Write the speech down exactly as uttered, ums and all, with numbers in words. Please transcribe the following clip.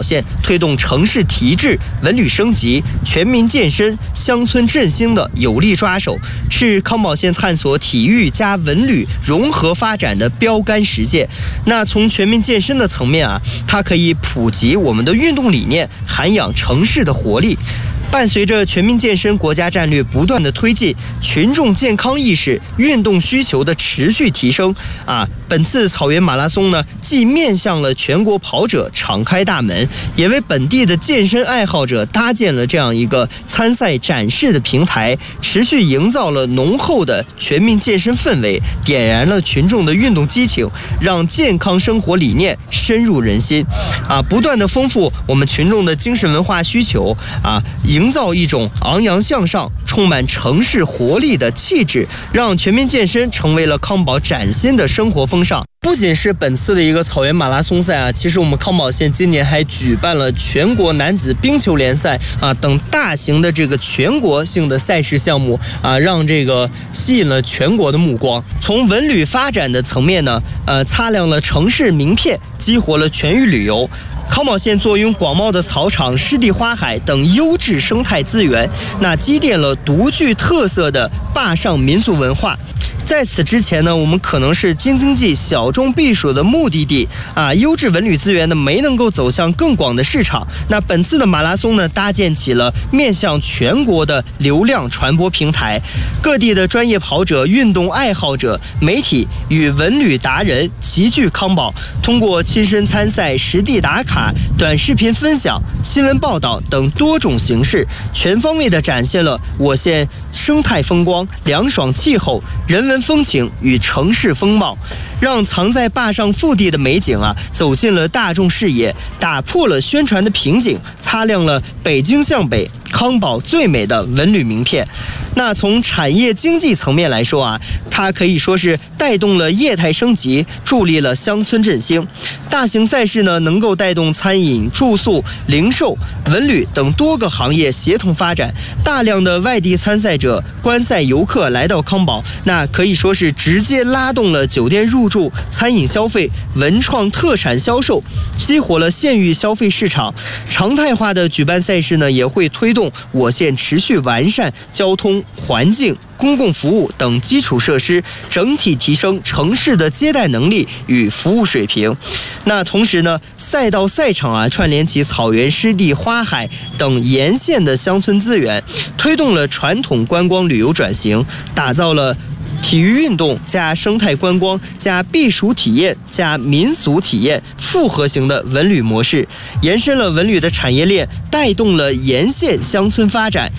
县推动城市提质、文旅升级、全民健身、乡村振兴的有力抓手，是康保县探索体育加文旅融合发展的标杆实践。那从全民健身的层面啊，它可以普及我们的运动理念，涵养城市的活力。伴随着全民健身国家战略不断的推进，群众健康意识、运动需求的持续提升啊，本次草原马拉松呢，既面向了全国跑者敞开大门，也为本地的健身爱好者搭建了这样一个参赛展示的平台，持续营造了浓厚的全民健身氛围，点燃了群众的运动激情，让健康生活理念深入人心啊，不断的丰富我们群众的精神文化需求啊，营造一种昂扬向上、充满城市活力的气质，让全民健身成为了康保崭新的生活风尚。不仅是本次的一个草原马拉松赛啊，其实我们康保县今年还举办了全国男子冰球联赛啊等大型的这个全国性的赛事项目啊，让这个吸引了全国的目光。从文旅发展的层面呢，呃，擦亮了城市名片，激活了全域旅游。康保县坐拥广袤的草场、湿地花海等优质生态资源，那积淀了独具特色的坝上民俗文化。在此之前呢，我们可能是京津冀小众避暑的目的地啊，优质文旅资源呢没能够走向更广的市场。那本次的马拉松呢，搭建起了面向全国的流量传播平台，各地的专业跑者、运动爱好者、媒体与文旅达人齐聚康保，通过亲身参赛、实地打卡、短视频分享、新闻报道等多种形式，全方位地展现了我县生态风光、凉爽气候、人文风情与城市风貌，让藏在坝上腹地的美景啊走进了大众视野，打破了宣传的瓶颈，擦亮了北京向北康保最美的文旅名片。那从产业经济层面来说啊，它可以说是带动了业态升级，助力了乡村振兴。大型赛事呢，能够带动餐饮、住宿、零售、文旅等多个行业协同发展，大量的外地参赛者、观赛游客来到康保，那可以说是直接拉动了酒店入住、餐饮消费、文创特产销售，激活了县域消费市场。常态化的举办赛事呢，也会推动我县持续完善交通、环境、公共服务等基础设施，整体提升城市的接待能力与服务水平。那同时呢，赛道赛场啊，串联起草原、湿地、花海等沿线的乡村资源，推动了传统观光旅游转型，打造了体育运动加生态观光加避暑体验加民俗体验复合型的文旅模式，延伸了文旅的产业链，带动了沿线乡村发展，